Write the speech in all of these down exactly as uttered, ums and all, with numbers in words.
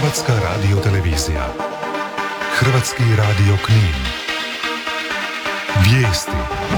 Hrvatska radiotelevizija. Hrvatski radio Knin. Vijesti.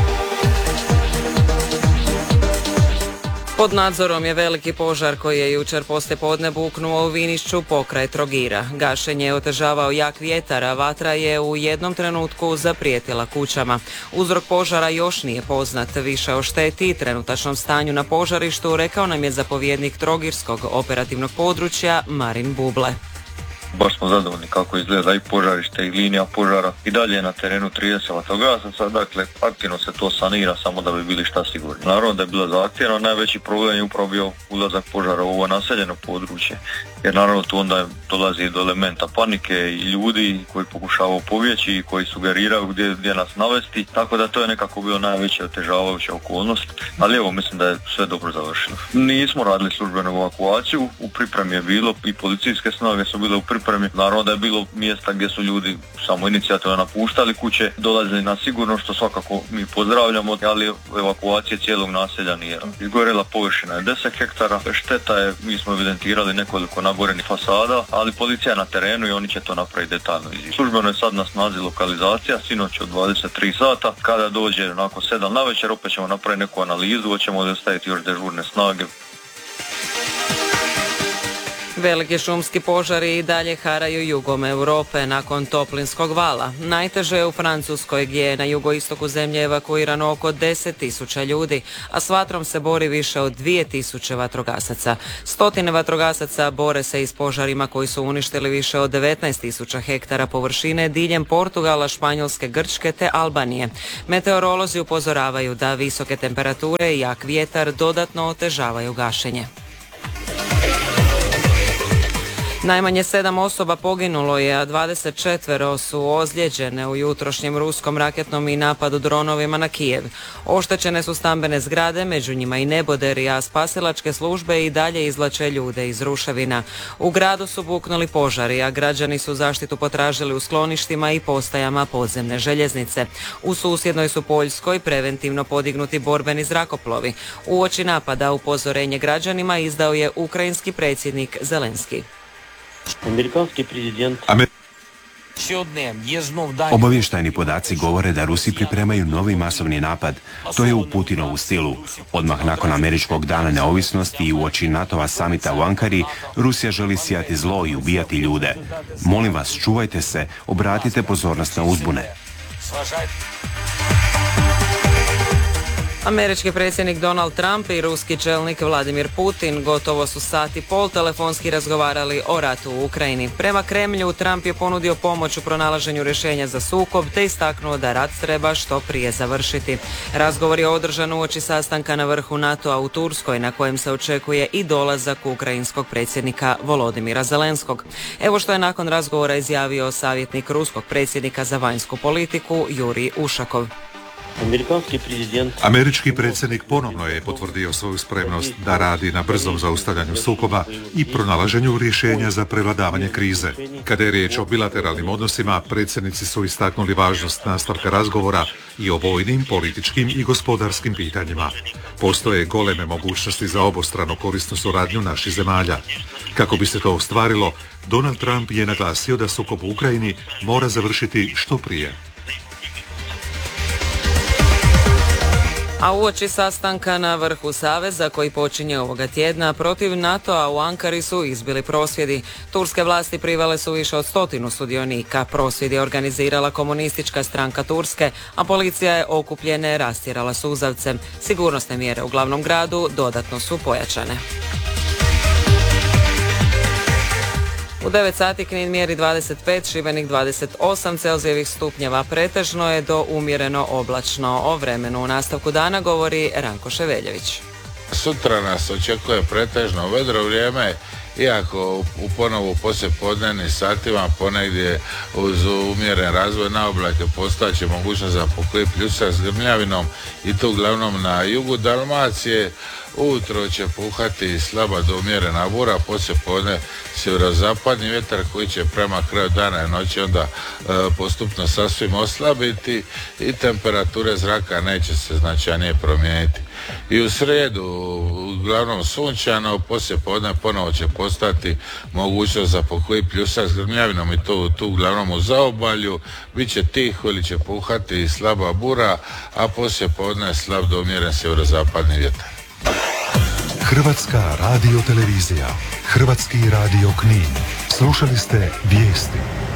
Pod nadzorom je veliki požar koji je jučer poslijepodne buknuo u Vinišću pokraj Trogira. Gašenje je otežavao jak vjetar, a vatra je u jednom trenutku zaprijetila kućama. Uzrok požara još nije poznat. Više o šteti i trenutačnom stanju na požarištu rekao nam je zapovjednik Trogirskog operativnog područja Marin Buble. Baš smo zadovoljni kako izgleda i požarište i linija požara. I dalje je na terenu trideset vatrogasaca, dakle aktivno se to sanira samo da bi bili šta sigurni. Naravno da je bila zahtjevna, najveći problem je upravo bio ulazak požara u ovo naseljeno područje. Jer naravno tu onda dolazi do elementa panike i ljudi koji pokušavaju pobjeći i koji sugeriraju gdje, gdje nas navesti. Tako da to je nekako bilo najveća otežavajuća okolnost. Ali evo, mislim da je sve dobro završilo. Nismo radili službenu evakuaciju, u pripremi je bilo i policijske snage su bile u pripremi. Naravno da je bilo mjesta gdje su ljudi samo inicijativno napuštali kuće, dolazili na sigurno, što svakako mi pozdravljamo, ali evakuacije cijelog naselja nije. Izgorjela površina je deset hektara, šteta je, mi smo evidentirali nekoliko nagorenih fasada, ali policija je na terenu i oni će to napraviti detaljno izvješće. Službeno je sad na snazi lokalizacija, sinoć od dvadeset tri sata, kada dođe nakon sedam navečer, opet ćemo napraviti neku analizu, hoćemo da staviti još dežurne snage. Veliki šumski požari i dalje haraju jugom Europe nakon toplinskog vala. Najteže je u Francuskoj, gdje je na jugoistoku zemlje evakuirano oko deset tisuća ljudi, a s vatrom se bori više od dvije tisuće vatrogasaca. Stotine vatrogasaca bore se i s požarima koji su uništili više od devetnaest tisuća hektara površine diljem Portugala, Španjolske, Grčke te Albanije. Meteorolozi upozoravaju da visoke temperature i jak vjetar dodatno otežavaju gašenje. Najmanje sedam osoba poginulo je, a dvadeset četiri su ozlijeđene u jutrošnjem ruskom raketnom i napadu dronovima na Kijev. Oštećene su stambene zgrade, među njima i neboderi, a spasilačke službe i dalje izvlače ljude iz ruševina. U gradu su buknuli požari, a građani su zaštitu potražili u skloništima i postajama podzemne željeznice. U susjednoj su Poljskoj preventivno podignuti borbeni zrakoplovi. Uoči napada upozorenje građanima izdao je ukrajinski predsjednik Zelenski. Amerikanski prezident Obavještajni podaci govore da Rusi pripremaju novi masovni napad. To je u Putinovu stilu. Odmah nakon američkog dana neovisnosti i uoči NATO-va samita u Ankari, Rusija želi sijati zlo i ubijati ljude. Molim vas, čuvajte se, obratite pozornost na uzbune. Američki predsjednik Donald Trump i ruski čelnik Vladimir Putin gotovo su sat i pol telefonski razgovarali o ratu u Ukrajini. Prema Kremlju, Trump je ponudio pomoć u pronalaženju rješenja za sukob te istaknuo da rat treba što prije završiti. Razgovor je održan uoči sastanka na vrhu NATO-a u Turskoj, na kojem se očekuje i dolazak ukrajinskog predsjednika Volodimira Zelenskog. Evo što je nakon razgovora izjavio savjetnik ruskog predsjednika za vanjsku politiku Jurij Ušakov. Američki predsjednik ponovno je potvrdio svoju spremnost da radi na brzom zaustavljanju sukoba i pronalaženju rješenja za prevladavanje krize. Kada je riječ o bilateralnim odnosima, predsjednici su istaknuli važnost nastavka razgovora i o vojnim, političkim i gospodarskim pitanjima. Postoje goleme mogućnosti za obostrano korisnu suradnju naših zemalja. Kako bi se to ostvarilo, Donald Trump je naglasio da sukob u Ukrajini mora završiti što prije. A uoči sastanka na vrhu Saveza koji počinje ovoga tjedna protiv NATO-a u Ankari su izbili prosvjedi. Turske vlasti privele su više od stotinu sudionika. Prosvjed je organizirala komunistička stranka Turske, a policija je okupljene rastjerala suzavce. Sigurnosne mjere u glavnom gradu dodatno su pojačane. U devet sati Knin mjeri dvadeset pet, Šibenik dvadeset osam Celzijevih stupnjeva, pretežno je do umjereno oblačno. O vremenu u nastavku dana govori Ranko Ševeljević. Sutra nas očekuje pretežno vedro vrijeme, iako u ponovu poslijepodnevnim satima ponegdje uz umjeren razvoj na oblake postojeće mogućnost za poklip pljuska s grmljavinom i to uglavnom na jugu Dalmacije. Ujutro će puhati slaba do umjerena bura, poslijepodne sjeverozapadni vjetar koji će prema kraju dana i noći onda e, postupno sasvim oslabiti i temperature zraka neće se značajnije promijeniti. i u srijedu uglavnom sunčano, poslije podne ponovo će postati mogućnost za pokoji pljusak s grmljavinom i to tu uglavnom u zaobalju, bit će tiho ili će puhati slaba bura, a poslije podne slab do umjeren sjeverozapadni vjetar. Hrvatska radiotelevizija, Hrvatski radio Knin. Slušali ste vijesti.